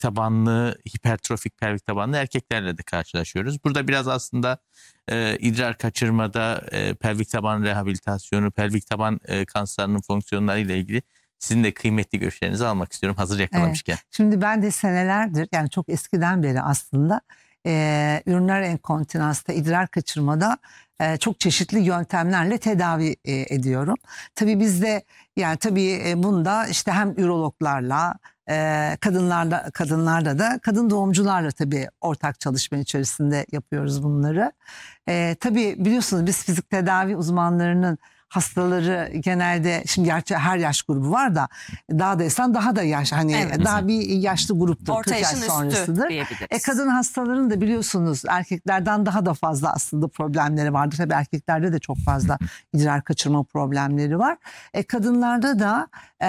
tabanlı, hipertrofik pelvik tabanlı erkeklerle de karşılaşıyoruz. Burada biraz aslında idrar kaçırmada pelvik taban rehabilitasyonu, pelvik taban kanserinin fonksiyonları ile ilgili sizin de kıymetli görüşlerinizi almak istiyorum hazır yakalamışken. Evet. Şimdi ben de senelerdir, yani çok eskiden beri aslında üriner enkontinansta, idrar kaçırmada çok çeşitli yöntemlerle tedavi ediyorum. Tabii bizde, yani tabii bunda işte hem ürologlarla, kadınlarda da kadın doğumcularla tabii ortak çalışma içerisinde yapıyoruz bunları. Tabii biliyorsunuz biz fizik tedavi uzmanlarının hastaları genelde, şimdi gerçi her yaş grubu var da daha da yaş, hani evet, daha bir yaşlı gruptur, orta 40 yaş yaşın sonrasıdır. üstü diyebiliriz. Kadın hastaların da biliyorsunuz erkeklerden daha da fazla aslında problemleri vardır. Tabii erkeklerde de çok fazla idrar kaçırma problemleri var. Kadınlarda da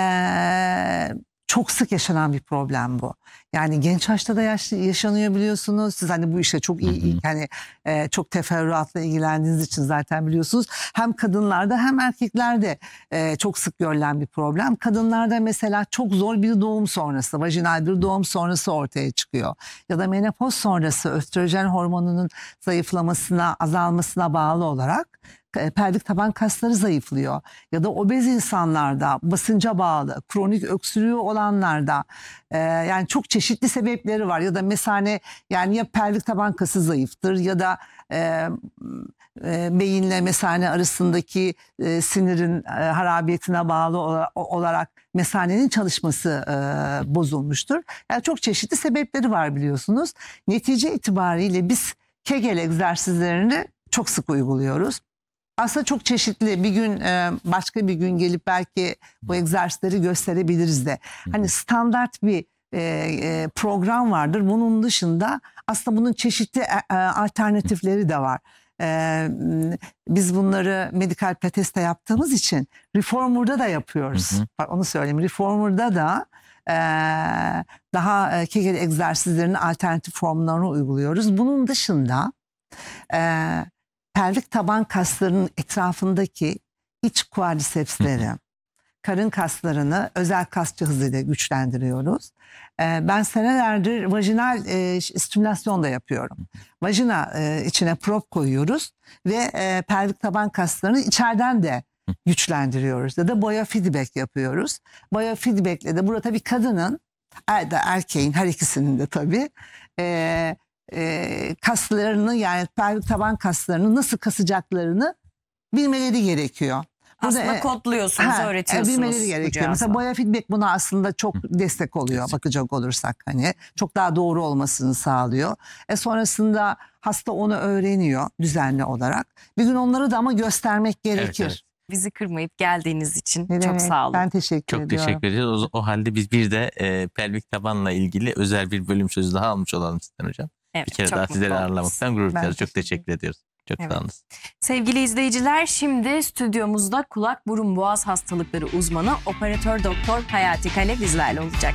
çok sık yaşanan bir problem bu. Yani genç yaşta da yaşanıyor biliyorsunuz. Siz hani bu işe çok iyi, yani çok teferruatla ilgilendiğiniz için zaten biliyorsunuz. Hem kadınlarda hem erkeklerde çok sık görülen bir problem. Kadınlarda mesela çok zor bir doğum sonrası, vajinal bir doğum sonrası ortaya çıkıyor. Ya da menopoz sonrası östrojen hormonunun zayıflamasına, azalmasına bağlı olarak pelvik taban kasları zayıflıyor. Ya da obez insanlarda, basınca bağlı, kronik öksürüğü olanlarda, yani çok çeşitli sebepleri var. Ya da mesane, yani ya pelvik taban kası zayıftır ya da beyinle mesane arasındaki sinirin harabiyetine bağlı olarak mesanenin çalışması bozulmuştur. Yani çok çeşitli sebepleri var biliyorsunuz. Netice itibariyle biz Kegel egzersizlerini çok sık uyguluyoruz. Aslında çok çeşitli, bir gün başka bir gün gelip belki bu egzersizleri gösterebiliriz de. Hani standart bir program vardır. Bunun dışında aslında bunun çeşitli alternatifleri de var. Biz bunları medikal pilates'te yaptığımız için reformer'da da yapıyoruz. Bak onu söyleyeyim. Reformer'da da daha Kegel egzersizlerinin alternatif formlarını uyguluyoruz. Bunun dışında pelvik taban kaslarının etrafındaki iç quadricepsleri, karın kaslarını özel kas cihazıyla güçlendiriyoruz. Ben senelerdir vajinal stimülasyon da yapıyorum. Vajina içine prop koyuyoruz ve pelvik taban kaslarını içeriden de güçlendiriyoruz. Ya da biofeedback yapıyoruz. Biofeedback'le de burada tabii kadının, erkeğin, her ikisinin de tabii kaslarını, yani pelvik taban kaslarını nasıl kasacaklarını bilmeleri gerekiyor. Aslında kodluyorsunuz, öğretiyorsunuz. Bilmeleri gerekiyor. Mesela biofeedback buna aslında çok destek oluyor, bakacak olursak hani. Çok daha doğru olmasını sağlıyor. Sonrasında hasta onu öğreniyor düzenli olarak. Bir gün onları da ama göstermek gerekir. Evet. Bizi kırmayıp geldiğiniz için çok sağ olun. Ben teşekkür ediyorum. Çok teşekkür ediyoruz. O halde biz bir de pelvik tabanla ilgili özel bir bölüm sözü daha almış olalım sizden hocam. Evet, bir kere daha sizleri ağırlamaktan gurur duyuyoruz. Çok teşekkür ediyoruz. Çok sağ olun. Sevgili izleyiciler, şimdi stüdyomuzda kulak burun boğaz hastalıkları uzmanı operatör doktor Hayati Kale bizlerle olacak.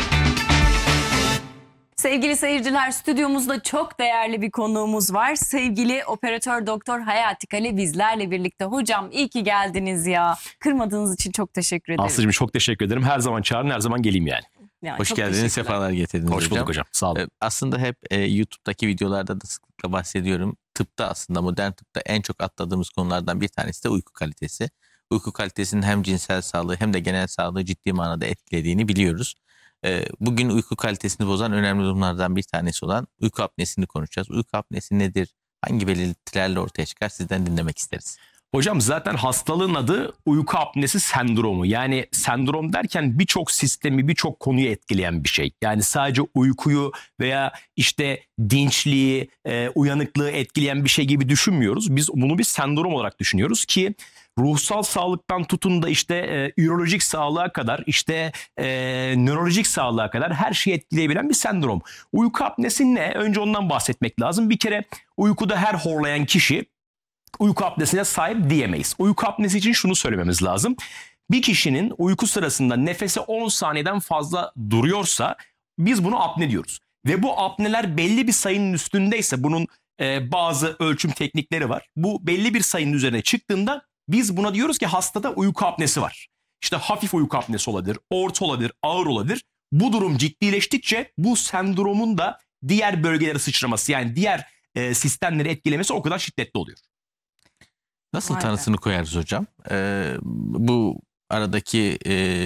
Sevgili seyirciler, stüdyomuzda çok değerli bir konuğumuz var. Sevgili operatör doktor Hayati Kale bizlerle birlikte. Hocam iyi ki geldiniz ya. Kırmadığınız için çok teşekkür ederim. Aslıcığım çok teşekkür ederim. Her zaman çağırın, her zaman geleyim yani. Hoş geldiniz, sefalar getirdiniz hocam. Hoş bulduk hocam, sağ olun. Aslında hep YouTube'daki videolarda da sıklıkla bahsediyorum. Tıpta, aslında modern tıpta en çok atladığımız konulardan bir tanesi de uyku kalitesi. Uyku kalitesinin hem cinsel sağlığı hem de genel sağlığı ciddi manada etkilediğini biliyoruz. Bugün uyku kalitesini bozan önemli durumlardan bir tanesi olan uyku apnesini konuşacağız. Uyku apnesi nedir? Hangi belirtilerle ortaya çıkar? Sizden dinlemek isteriz. Hocam zaten hastalığın adı uyku apnesi sendromu. Yani sendrom derken birçok sistemi, birçok konuyu etkileyen bir şey. Yani sadece uykuyu veya işte dinçliği, uyanıklığı etkileyen bir şey gibi düşünmüyoruz. Biz bunu bir sendrom olarak düşünüyoruz ki ruhsal sağlıktan tutun da işte ürolojik sağlığa kadar, işte nörolojik sağlığa kadar her şeyi etkileyebilen bir sendrom. Uyku apnesi ne? Önce ondan bahsetmek lazım. Bir kere uykuda her horlayan kişi uyku apnesine sahip diyemeyiz. Uyku apnesi için şunu söylememiz lazım. Bir kişinin uyku sırasında nefesi 10 saniyeden fazla duruyorsa biz bunu apne diyoruz. Ve bu apneler belli bir sayının üstündeyse, bunun bazı ölçüm teknikleri var. Bu belli bir sayının üzerine çıktığında biz buna diyoruz ki hastada uyku apnesi var. İşte hafif uyku apnesi olabilir, orta olabilir, ağır olabilir. Bu durum ciddileştikçe bu sendromun da diğer bölgelere sıçraması, yani diğer sistemleri etkilemesi o kadar şiddetli oluyor. Nasıl Vay be. tanısını koyarız hocam? Bu aradaki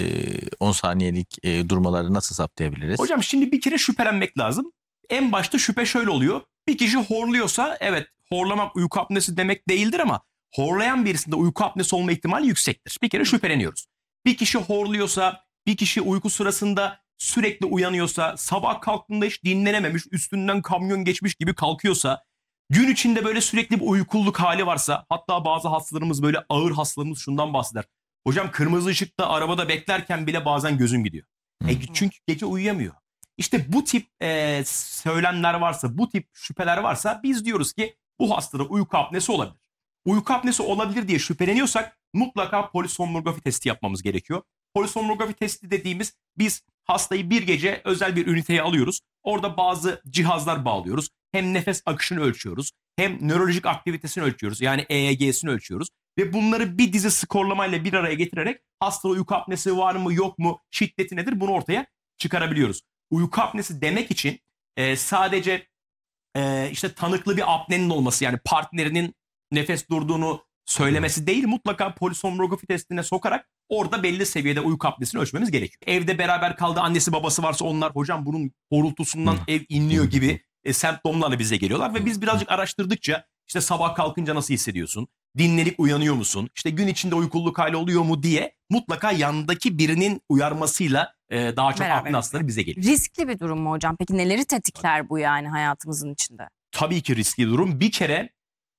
10 saniyelik durmaları nasıl saptayabiliriz? Hocam şimdi bir kere şüphelenmek lazım. En başta şüphe şöyle oluyor. Bir kişi horluyorsa, evet, horlamak uyku apnesi demek değildir ama horlayan birisinde uyku apnesi olma ihtimali yüksektir. Bir kere şüpheleniyoruz. Bir kişi horluyorsa, bir kişi uyku sırasında sürekli uyanıyorsa, sabah kalktığında hiç dinlenememiş, üstünden kamyon geçmiş gibi kalkıyorsa, gün içinde böyle sürekli bir uykuluk hali varsa, hatta bazı hastalarımız, böyle ağır hastalarımız şundan bahseder. Hocam kırmızı ışıkta arabada beklerken bile bazen gözüm gidiyor. Çünkü gece uyuyamıyor. İşte bu tip söylemler varsa, bu tip şüpheler varsa biz diyoruz ki bu hastada uyku apnesi olabilir. Uyku apnesi olabilir diye şüpheleniyorsak mutlaka polisomnografi testi yapmamız gerekiyor. Polisomnografi testi dediğimiz, biz hastayı bir gece özel bir üniteye alıyoruz. Orada bazı cihazlar bağlıyoruz. Hem nefes akışını ölçüyoruz, hem nörolojik aktivitesini ölçüyoruz. Yani EEG'sini ölçüyoruz. Ve bunları bir dizi skorlamayla bir araya getirerek hastada uyku apnesi var mı yok mu, şiddeti nedir, bunu ortaya çıkarabiliyoruz. Uyku apnesi demek için sadece işte tanıklı bir apnenin olması, yani partnerinin nefes durduğunu söylemesi değil, mutlaka polisomnografi testine sokarak orada belli seviyede uyku apnesini ölçmemiz gerekiyor. Evde beraber kaldığı annesi babası varsa onlar, hocam bunun horultusundan ev inliyor gibi semptomlarla bize geliyorlar ve biz birazcık araştırdıkça işte sabah kalkınca nasıl hissediyorsun? Dinlenip uyanıyor musun? İşte gün içinde uykuluk hali oluyor mu diye mutlaka yandaki birinin uyarmasıyla daha çok Beraber. apne hastaları bize geliyor. Riskli bir durum mu hocam? Peki neleri tetikler bu yani hayatımızın içinde? Tabii ki riskli durum. Bir kere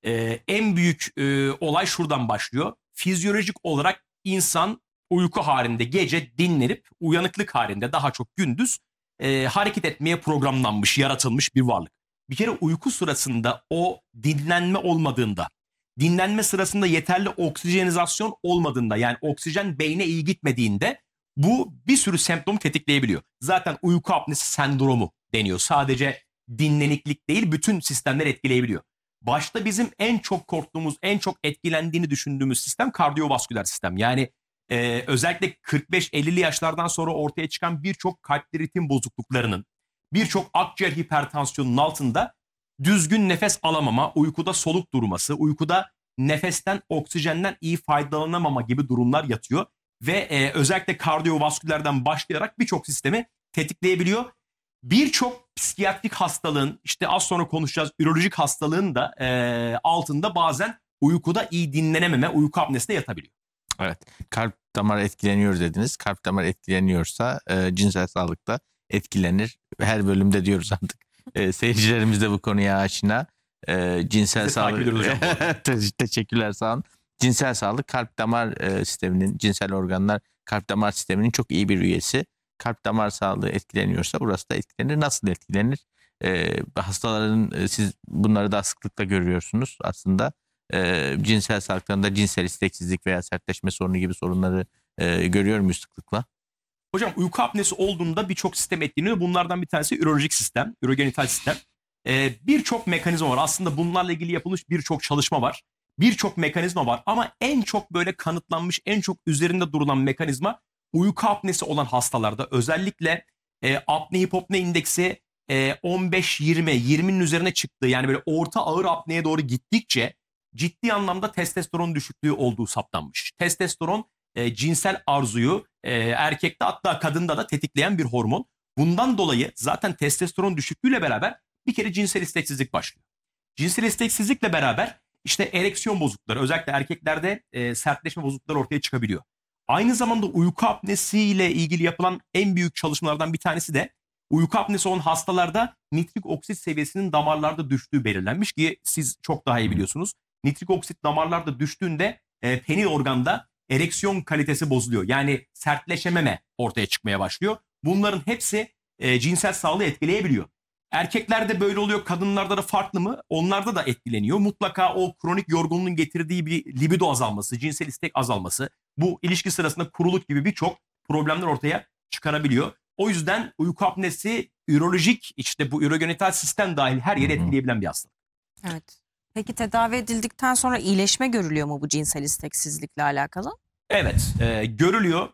en büyük olay şuradan başlıyor. Fizyolojik olarak insan uyku halinde gece dinlenip uyanıklık halinde daha çok gündüz hareket etmeye programlanmış, yaratılmış bir varlık. Bir kere uyku sırasında o dinlenme olmadığında, dinlenme sırasında yeterli oksijenizasyon olmadığında, yani oksijen beyne iyi gitmediğinde bu bir sürü semptom tetikleyebiliyor. Zaten uyku apnesi sendromu deniyor. Sadece dinleniklik değil, bütün sistemler etkileyebiliyor. Başta bizim en çok korktuğumuz, en çok etkilendiğini düşündüğümüz sistem kardiyovasküler sistem. Yani özellikle 45-50'li yaşlardan sonra ortaya çıkan birçok kalp ritim bozukluklarının, birçok akciğer hipertansiyonunun altında düzgün nefes alamama, uykuda soluk durması, uykuda nefesten, oksijenden iyi faydalanamama gibi durumlar yatıyor. Ve özellikle kardiyovaskülerden başlayarak birçok sistemi tetikleyebiliyor. Birçok psikiyatrik hastalığın, işte az sonra konuşacağız, ürolojik hastalığın da altında bazen uykuda iyi dinlenememe, uyku apnesi de yatabiliyor. Evet. Kalp damarı etkileniyor dediniz. Kalp damarı etkileniyorsa cinsel sağlıkta etkilenir. Her bölümde diyoruz artık. Seyircilerimiz de bu konuya aşina. Cinsel Sizi takip sağlık. ediyoruz hocam. Teşekkürler, sağ olun. Cinsel sağlık kalp damar sisteminin, cinsel organlar kalp damar sisteminin çok iyi bir üyesi. Kalp damar sağlığı etkileniyorsa burası da etkilenir. Nasıl etkilenir? Hastaların, siz bunları da sıklıkla görüyorsunuz aslında. Cinsel sağlıklarında cinsel isteksizlik veya sertleşme sorunu gibi sorunları görüyor muyuz sıklıkla? Hocam uyku apnesi olduğunda birçok sistem etkileniyor. Bunlardan bir tanesi ürolojik sistem, ürogenital sistem. Birçok mekanizma var. Aslında bunlarla ilgili yapılmış birçok çalışma var. Birçok mekanizma var ama en çok böyle kanıtlanmış, en çok üzerinde durulan mekanizma uyku apnesi olan hastalarda, özellikle apne hipopne indeksi 15-20, 20'nin üzerine çıktığı, yani böyle orta ağır apneye doğru gittikçe ciddi anlamda testosteron düşüklüğü olduğu saptanmış. Testosteron cinsel arzuyu erkekte, hatta kadında da tetikleyen bir hormon. Bundan dolayı zaten testosteron düşüklüğüyle beraber bir kere cinsel isteksizlik başlıyor. Cinsel isteksizlikle beraber işte ereksiyon bozuklukları, özellikle erkeklerde sertleşme bozuklukları ortaya çıkabiliyor. Aynı zamanda uyku apnesiyle ilgili yapılan en büyük çalışmalardan bir tanesi de uyku apnesi olan hastalarda nitrik oksit seviyesinin damarlarda düştüğü belirlenmiş ki siz çok daha iyi biliyorsunuz. Nitrik oksit damarlarda düştüğünde penil organda ereksiyon kalitesi bozuluyor. Yani sertleşememe ortaya çıkmaya başlıyor. Bunların hepsi cinsel sağlığı etkileyebiliyor. Erkeklerde böyle oluyor, kadınlarda da farklı mı? Onlarda da etkileniyor. Mutlaka o kronik yorgunluğun getirdiği bir libido azalması, cinsel istek azalması, bu ilişki sırasında kuruluk gibi birçok problemler ortaya çıkarabiliyor. O yüzden uyku apnesi ürolojik, işte bu ürogenital sistem dahil her yeri etkileyebilen bir hastalık. Evet. Peki tedavi edildikten sonra iyileşme görülüyor mu bu cinsel isteksizlikle alakalı? Evet, görülüyor.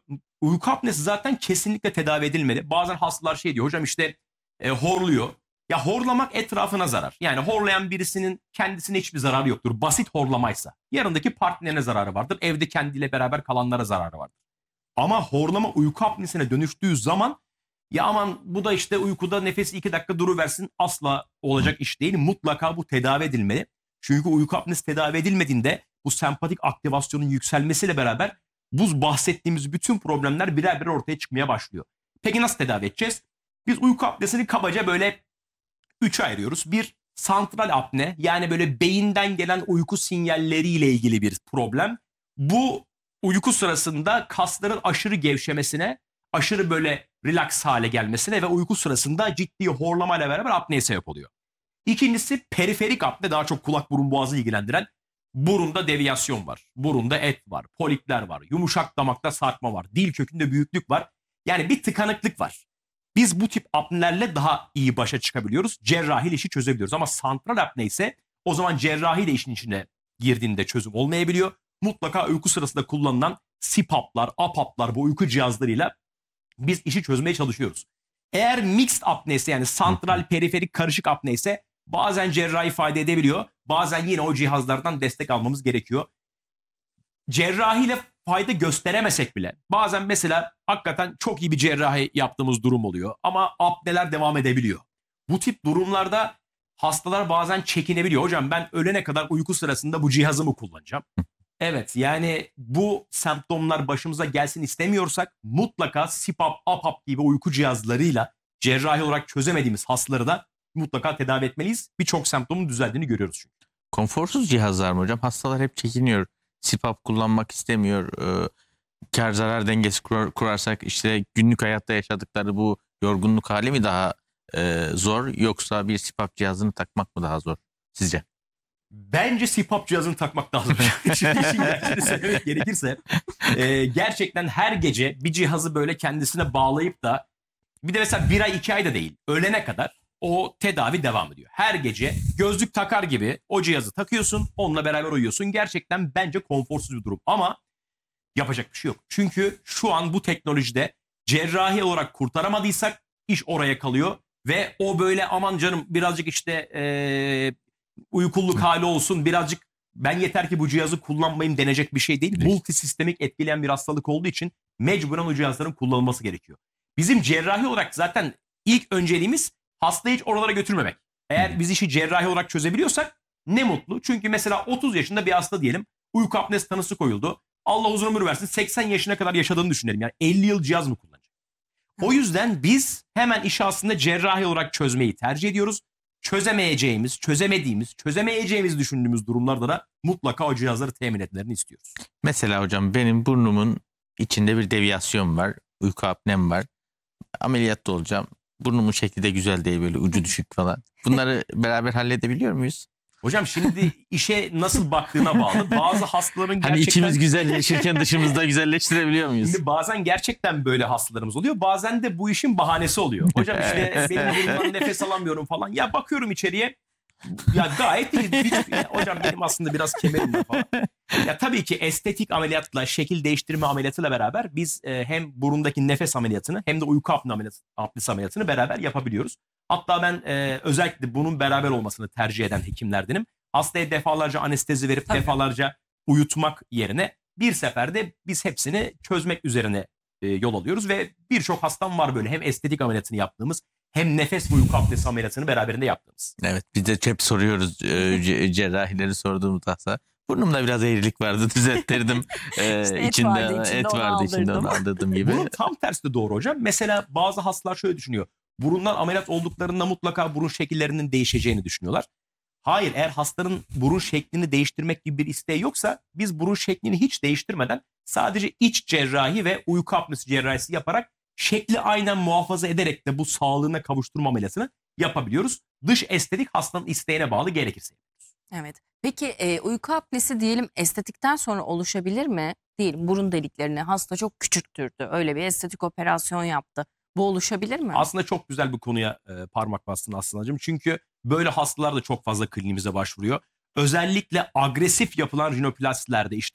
uyku apnesi zaten kesinlikle tedavi edilmeli. Bazen hastalar şey diyor hocam işte horluyor. Ya horlamak etrafına zarar. Yani horlayan birisinin kendisine hiçbir zararı yoktur. Basit horlamaysa. Yanındaki partnerine zararı vardır. Evde kendiyle beraber kalanlara zararı vardır. Ama horlama uyku apnesine dönüştüğü zaman ya aman bu da işte uykuda nefesi 2 dakika duruversin, asla olacak iş değil. Mutlaka bu tedavi edilmeli. Çünkü uyku apnesi tedavi edilmediğinde bu sempatik aktivasyonun yükselmesiyle beraber bu bahsettiğimiz bütün problemler birer birer ortaya çıkmaya başlıyor. Peki nasıl tedavi edeceğiz? Biz uyku apnesini kabaca böyle 3'e ayırıyoruz. Bir, santral apne, yani böyle beyinden gelen uyku sinyalleriyle ilgili bir problem. Bu uyku sırasında kasların aşırı gevşemesine, aşırı böyle relax hale gelmesine ve uyku sırasında ciddi horlamayla beraber apneye sebep oluyor. İkincisi periferik apne, daha çok kulak burun boğazı ilgilendiren. Burunda deviyasyon var, burunda et var, polipler var, yumuşak damakta sarkma var, dil kökünde büyüklük var. Yani bir tıkanıklık var. Biz bu tip apnelerle daha iyi başa çıkabiliyoruz. Cerrahiyle işi çözebiliyoruz. Ama santral apne ise o zaman cerrahiyle işin içine girdiğinde çözüm olmayabiliyor. Mutlaka uyku sırasında kullanılan CPAP'lar, APAP'lar, bu uyku cihazlarıyla biz işi çözmeye çalışıyoruz. Eğer mixed apne ise, yani santral periferik karışık apne ise bazen cerrahi fayda edebiliyor. Bazen yine o cihazlardan destek almamız gerekiyor. Cerrahiyle fayda gösteremesek bile bazen mesela hakikaten çok iyi bir cerrahi yaptığımız durum oluyor ama apneler devam edebiliyor. Bu tip durumlarda hastalar bazen çekinebiliyor. Hocam ben ölene kadar uyku sırasında bu cihazı mı kullanacağım? Evet, yani bu semptomlar başımıza gelsin istemiyorsak mutlaka CPAP, APAP gibi uyku cihazlarıyla cerrahi olarak çözemediğimiz hastaları da mutlaka tedavi etmeliyiz. Birçok semptomun düzeldiğini görüyoruz çünkü. Konforsuz cihazlar mı hocam? Hastalar hep çekiniyor. CPAP kullanmak istemiyor. Kar zarar dengesi kurarsak işte günlük hayatta yaşadıkları bu yorgunluk hali mi daha zor, yoksa bir CPAP cihazını takmak mı daha zor sizce? Bence CPAP cihazını takmak lazım. Şimdi işin gerçeğini söylemek gerekirse gerçekten her gece bir cihazı böyle kendisine bağlayıp da bir de mesela 1 ay 2 ay da değil, ölene kadar o tedavi devam ediyor. Her gece gözlük takar gibi o cihazı takıyorsun, onunla beraber uyuyorsun. Gerçekten bence konforsuz bir durum ama yapacak bir şey yok. Çünkü şu an bu teknolojide cerrahi olarak kurtaramadıysak iş oraya kalıyor ve o böyle aman canım birazcık işte uykuluk hali olsun, birazcık ben yeter ki bu cihazı kullanmayayım denecek bir şey değil. Multisistemik etkileyen bir hastalık olduğu için mecburen o cihazların kullanılması gerekiyor. Bizim cerrahi olarak zaten ilk önceliğimiz hastayı hiç oralara götürmemek. Eğer biz işi cerrahi olarak çözebiliyorsak ne mutlu. Çünkü mesela 30 yaşında bir hasta diyelim, uyku apnesi tanısı koyuldu. Allah uzun ömür versin, 80 yaşına kadar yaşadığını düşünelim. Yani 50 yıl cihaz mı kullanacak? O yüzden biz hemen işi aslında cerrahi olarak çözmeyi tercih ediyoruz. Çözemeyeceğimiz düşündüğümüz durumlarda da mutlaka o cihazları temin etmelerini istiyoruz. Mesela hocam benim burnumun içinde bir deviyasyon var. Uyku apnem var. Ameliyatta olacağım. Burnumun şekli de güzel değil, böyle ucu düşük falan. Bunları beraber halledebiliyor muyuz? Hocam şimdi işe nasıl baktığına bağlı. Bazı hastaların gerçekten... Hani içimiz güzelleşirken dışımızda güzelleştirebiliyor muyuz? Şimdi bazen gerçekten böyle hastalarımız oluyor. Bazen de bu işin bahanesi oluyor. Hocam işte benim burnumdan nefes alamıyorum falan. Ya bakıyorum içeriye. Ya gayet iyi. Hocam benim aslında biraz kemerim var falan. Ya tabii ki estetik ameliyatla, şekil değiştirme ameliyatıyla beraber biz hem burundaki nefes ameliyatını hem de uyku apnesi ameliyatını beraber yapabiliyoruz. Hatta ben özellikle bunun beraber olmasını tercih eden hekimlerdenim. Hastaya defalarca anestezi verip defalarca uyutmak yerine bir seferde biz hepsini çözmek üzerine yol alıyoruz ve birçok hastam var böyle hem estetik ameliyatını yaptığımız hem nefes ve uyku apnesi ameliyatını beraberinde yaptığımız. Evet, biz de hep soruyoruz cerrahileri sorduğumuzda. Burnumda biraz eğrilik vardı, düzelttirdim. İşte içinde et onu vardı, içinde onu aldırdım gibi. Bunun tam tersi de doğru hocam. Mesela bazı hastalar şöyle düşünüyor. Burundan ameliyat olduklarında mutlaka burun şekillerinin değişeceğini düşünüyorlar. Hayır, eğer hastanın burun şeklini değiştirmek gibi bir isteği yoksa biz burun şeklini hiç değiştirmeden sadece iç cerrahi ve uyku apnesi cerrahisi yaparak şekli aynen muhafaza ederek de bu sağlığına kavuşturma ameliyatını yapabiliyoruz. Dış estetik hastanın isteğine bağlı, gerekirse. Evet. Peki uyku apnesi diyelim estetikten sonra oluşabilir mi? Diyelim burun deliklerini hasta çok küçülttürdü. Öyle bir estetik operasyon yaptı. Bu oluşabilir mi? Aslında çok güzel bir konuya parmak bastın Aslı'nacığım. Çünkü böyle hastalar da çok fazla kliniğimize başvuruyor. Özellikle agresif yapılan rinoplastilerde işte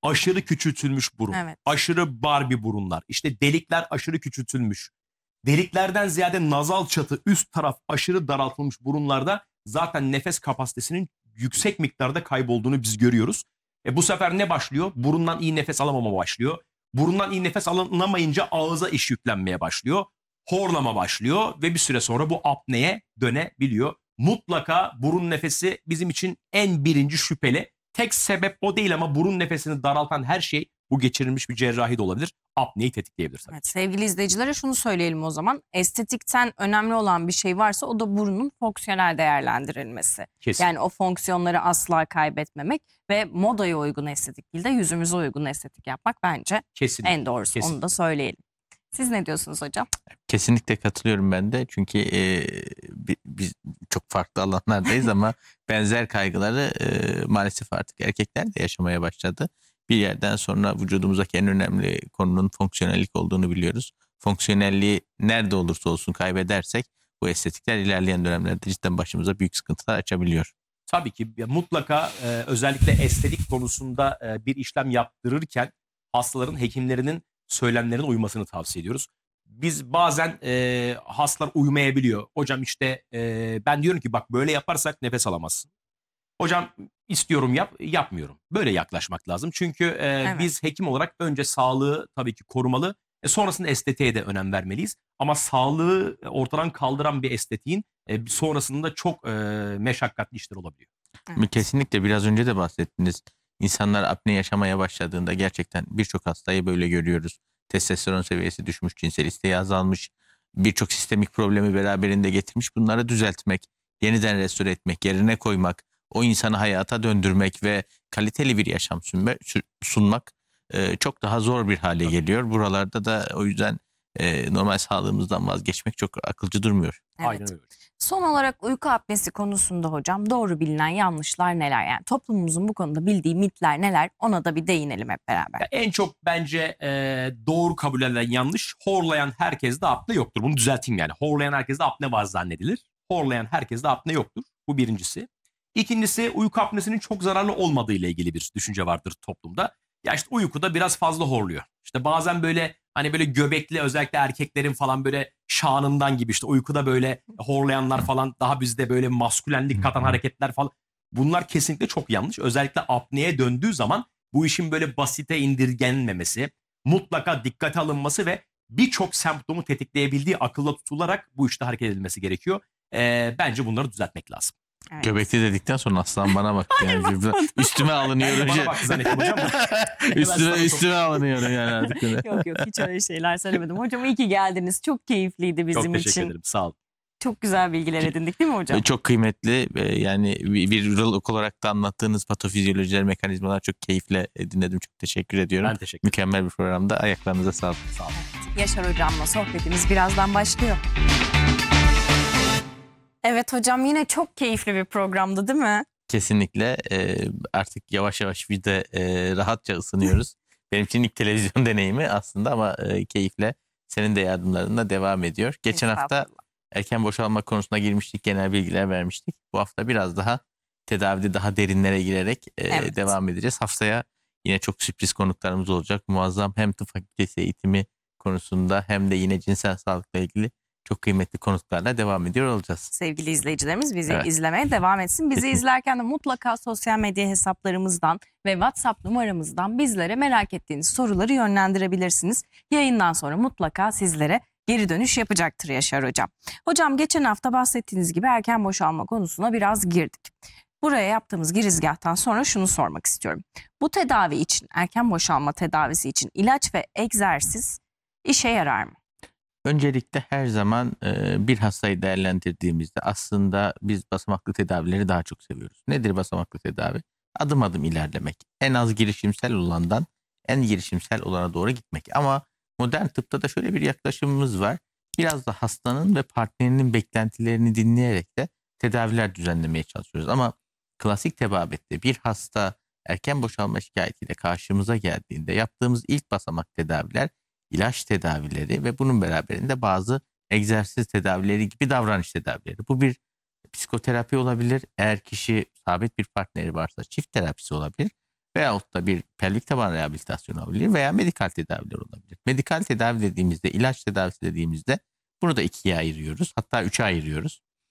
aşırı küçültülmüş burun, Evet. aşırı Barbie burunlar, işte delikler aşırı küçültülmüş. Deliklerden ziyade nazal çatı üst taraf aşırı daraltılmış burunlarda zaten nefes kapasitesinin yüksek miktarda kaybolduğunu biz görüyoruz. Bu sefer ne başlıyor? Burundan iyi nefes alamama başlıyor. Burundan iyi nefes alınamayınca ağıza iş yüklenmeye başlıyor. Horlama başlıyor ve bir süre sonra bu apneye dönebiliyor. Mutlaka burun nefesi bizim için en birinci şüpheli. Tek sebep o değil ama burun nefesini daraltan her şey, bu geçirilmiş bir cerrahi de olabilir, apneyi tetikleyebilir tabii. Evet, sevgili izleyicilere şunu söyleyelim o zaman. Estetikten önemli olan bir şey varsa o da burunun fonksiyonel değerlendirilmesi. Kesin. Yani o fonksiyonları asla kaybetmemek ve modaya uygun estetik değil de yüzümüze uygun estetik yapmak bence Kesin. en doğrusu. Kesin. Onu da söyleyelim. Siz ne diyorsunuz hocam? Kesinlikle katılıyorum ben de. Çünkü biz çok farklı alanlardayız ama benzer kaygıları maalesef artık erkekler de yaşamaya başladı. Bir yerden sonra vücudumuzdaki en önemli konunun fonksiyonellik olduğunu biliyoruz. Fonksiyonelliği nerede olursa olsun kaybedersek bu estetikler ilerleyen dönemlerde cidden başımıza büyük sıkıntılar açabiliyor. Tabii ki mutlaka özellikle estetik konusunda bir işlem yaptırırken hastaların hekimlerinin söylemlerine uymasını tavsiye ediyoruz. Biz bazen hastalar uymayabiliyor. Hocam işte ben diyorum ki bak böyle yaparsak nefes alamazsın. Hocam istiyorum yap, yapmıyorum. Böyle yaklaşmak lazım. Çünkü biz hekim olarak önce sağlığı tabii ki korumalı. Sonrasında estetiğe de önem vermeliyiz. Ama sağlığı ortadan kaldıran bir estetiğin sonrasında çok meşakkatli işler olabiliyor. Evet. Kesinlikle biraz önce de bahsettiniz. İnsanlar apne yaşamaya başladığında gerçekten birçok hastayı böyle görüyoruz. Testosteron seviyesi düşmüş, cinsel isteği azalmış, birçok sistemik problemi beraberinde getirmiş. Bunları düzeltmek, yeniden restore etmek, yerine koymak, o insanı hayata döndürmek ve kaliteli bir yaşam sunmak çok daha zor bir hale geliyor. Buralarda da o yüzden normal sağlığımızdan vazgeçmek çok akılcı durmuyor. Evet. Aynen öyle. Son olarak uyku apnesi konusunda hocam doğru bilinen yanlışlar neler? Yani toplumumuzun bu konuda bildiği mitler neler? Ona da bir değinelim hep beraber. Ya en çok bence doğru kabul edilen yanlış, horlayan herkeste apne yoktur. Bunu düzelteyim yani. Horlayan herkeste apne var zannedilir. Horlayan herkeste apne yoktur. Bu birincisi. İkincisi, uyku apnesinin çok zararlı olmadığı ile ilgili bir düşünce vardır toplumda. Ya işte uykuda biraz fazla horluyor. İşte bazen böyle hani böyle göbekli, özellikle erkeklerin falan böyle şanından gibi, işte uykuda böyle horlayanlar falan, daha bizde böyle maskülenlik katan hareketler falan. Bunlar kesinlikle çok yanlış. Özellikle apneye döndüğü zaman bu işin böyle basite indirgenmemesi, mutlaka dikkate alınması ve birçok semptomu tetikleyebildiği akılda tutularak bu işte hareket edilmesi gerekiyor. Bence bunları düzeltmek lazım. Evet. Göbekli dedikten sonra aslan bana bak. Yani üstüme alınıyorum. Bana bak zannettim hocam. üstüme alınıyorum yani artık. Yok yok, hiç öyle şeyler söylemedim. Hocam iyi ki geldiniz. Çok keyifliydi bizim Çok teşekkür için. ederim. Sağ olun. Çok güzel bilgiler edindik değil mi hocam? Çok kıymetli yani bir ürolog olarak da anlattığınız patofizyolojiler, mekanizmalar çok keyifle dinledim. Çok teşekkür ediyorum. Ben teşekkür ederim. Mükemmel bir programda. Ayaklarınıza sağlık. Sağ olun. Yaşar hocamla sohbetimiz birazdan başlıyor. Evet hocam, yine çok keyifli bir programdı değil mi? Kesinlikle artık yavaş yavaş bir de rahatça ısınıyoruz. Benim için ilk televizyon deneyimi aslında ama keyifle senin de yardımlarınla devam ediyor. Geçen hafta Estağfurullah. erken boşalma konusuna girmiştik, genel bilgiler vermiştik. Bu hafta biraz daha tedavide daha derinlere girerek Evet. devam edeceğiz. Haftaya yine çok sürpriz konuklarımız olacak. Muazzam hem tıp fakültesi eğitimi konusunda hem de yine cinsel sağlıkla ilgili çok kıymetli konuklarla devam ediyor olacağız. Sevgili izleyicilerimiz bizi Evet. izlemeye devam etsin. Bizi Kesinlikle. izlerken de mutlaka sosyal medya hesaplarımızdan ve WhatsApp numaramızdan bizlere merak ettiğiniz soruları yönlendirebilirsiniz. Yayından sonra mutlaka sizlere geri dönüş yapacaktır Yaşar hocam. Hocam, geçen hafta bahsettiğiniz gibi erken boşalma konusuna biraz girdik. Buraya yaptığımız girizgahtan sonra şunu sormak istiyorum. Bu tedavi için, erken boşalma tedavisi için ilaç ve egzersiz işe yarar mı? Öncelikle her zaman bir hastayı değerlendirdiğimizde aslında biz basamaklı tedavileri daha çok seviyoruz. Nedir basamaklı tedavi? Adım adım ilerlemek. En az girişimsel olandan en girişimsel olana doğru gitmek. Ama modern tıpta da şöyle bir yaklaşımımız var. Biraz da hastanın ve partnerinin beklentilerini dinleyerek de tedaviler düzenlemeye çalışıyoruz. Ama klasik tebabette bir hasta erken boşalma şikayetiyle karşımıza geldiğinde yaptığımız ilk basamak tedaviler ilaç tedavileri ve bunun beraberinde bazı egzersiz tedavileri gibi davranış tedavileri. Bu bir psikoterapi olabilir. Eğer kişi sabit bir partneri varsa çift terapisi olabilir. Veyahut da bir pelvik taban rehabilitasyonu olabilir veya medikal tedaviler olabilir. Medikal tedavi dediğimizde, ilaç tedavisi dediğimizde bunu da ikiye ayırıyoruz. Hatta üçe ayırıyoruz.